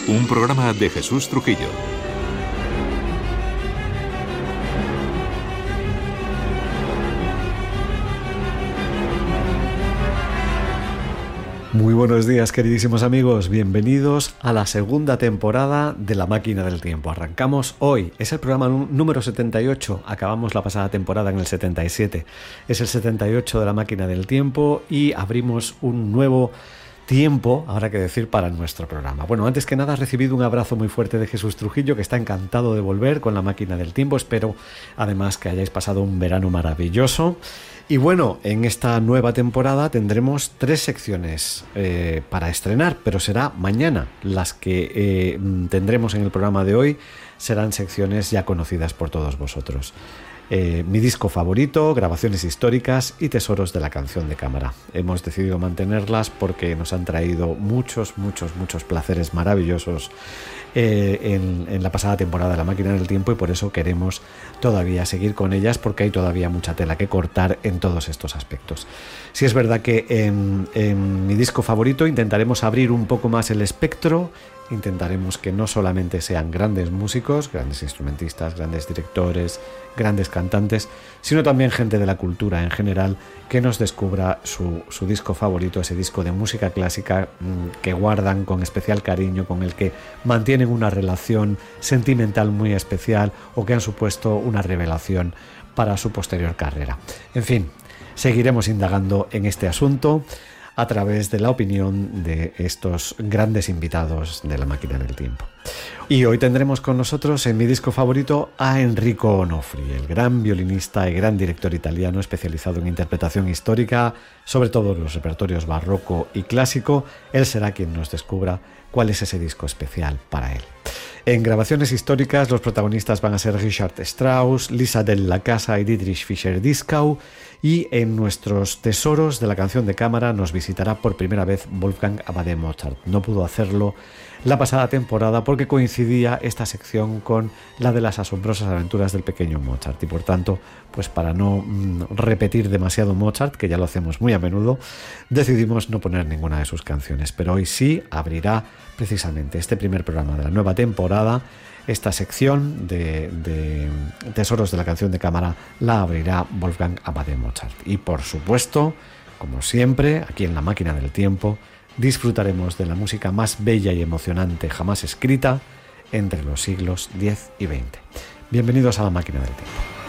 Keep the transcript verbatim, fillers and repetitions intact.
un programa de Jesús Trujillo. Muy buenos días, queridísimos amigos, bienvenidos a la segunda temporada de La Máquina del Tiempo. Arrancamos hoy, es el programa número setenta y ocho, acabamos la pasada temporada en el setenta y siete, es el setenta y ocho de La Máquina del Tiempo y abrimos un nuevo tiempo, habrá que decir, para nuestro programa. Bueno, antes que nada, he recibido un abrazo muy fuerte de Jesús Trujillo, que está encantado de volver con La Máquina del Tiempo. Espero además que hayáis pasado un verano maravilloso. Y bueno, en esta nueva temporada tendremos tres secciones eh, para estrenar, pero será mañana. Las que eh, tendremos en el programa de hoy serán secciones ya conocidas por todos vosotros. Eh, mi disco favorito, grabaciones históricas y tesoros de la canción de cámara. Hemos decidido mantenerlas porque nos han traído muchos, muchos, muchos placeres maravillosos eh, en, en la pasada temporada de La Máquina del Tiempo, y por eso queremos todavía seguir con ellas, porque hay todavía mucha tela que cortar en todos estos aspectos. Sí, es verdad que en, en mi disco favorito intentaremos abrir un poco más el espectro. Intentaremos que no solamente sean grandes músicos, grandes instrumentistas, grandes directores, grandes cantantes, sino también gente de la cultura en general que nos descubra su, su disco favorito, ese disco de música clásica mmm, que guardan con especial cariño, con el que mantienen una relación sentimental muy especial o que han supuesto una revelación para su posterior carrera. En fin, seguiremos indagando en este asunto a través de la opinión de estos grandes invitados de La Máquina del Tiempo. Y hoy tendremos con nosotros en mi disco favorito a Enrico Onofri, el gran violinista y gran director italiano especializado en interpretación histórica, sobre todo los repertorios barroco y clásico. Él será quien nos descubra cuál es ese disco especial para él. En grabaciones históricas los protagonistas van a ser Richard Strauss, Lisa della Casa y Dietrich Fischer-Dieskau, y en nuestros tesoros de la canción de cámara nos visitará por primera vez Wolfgang Amadeus Mozart. No pudo hacerlo la pasada temporada porque coincidía esta sección con la de las asombrosas aventuras del pequeño Mozart, y por tanto, pues para no mmm, repetir demasiado Mozart, que ya lo hacemos muy a menudo, decidimos no poner ninguna de sus canciones. Pero hoy sí abrirá precisamente este primer programa de la nueva temporada. Esta sección de, de tesoros de la canción de cámara la abrirá Wolfgang Amadeus Mozart. Y por supuesto, como siempre, aquí en La Máquina del Tiempo, disfrutaremos de la música más bella y emocionante jamás escrita entre los siglos diez y veinte. Bienvenidos a La Máquina del Tiempo.